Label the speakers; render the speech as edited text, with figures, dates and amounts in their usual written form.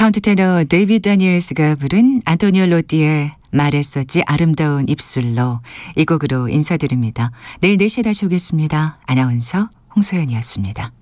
Speaker 1: 카운트 테너 데이비드 다니엘스가 부른 안토니오 로띠의 말했었지 아름다운 입술로 이 곡으로 인사드립니다. 내일 4시에 다시 오겠습니다. 아나운서 홍소연이었습니다.